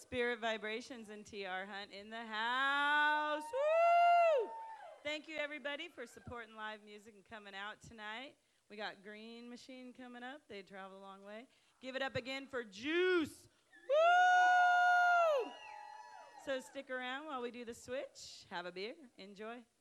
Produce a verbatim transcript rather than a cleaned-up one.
Spirit Vibrations and T R Hunt in the house. Woo! Thank you, everybody, for supporting live music and coming out tonight. We got Green Machine coming up. They travel a long way. Give it up again for Juice. Woo! So stick around while we do the switch. Have a beer. Enjoy.